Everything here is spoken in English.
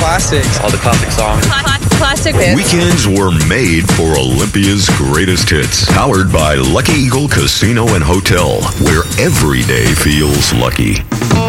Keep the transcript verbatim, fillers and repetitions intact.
classics. All the classic songs. Classic hits. Weekends were made for Olympia's greatest hits. Powered by Lucky Eagle Casino and Hotel, where every day feels lucky.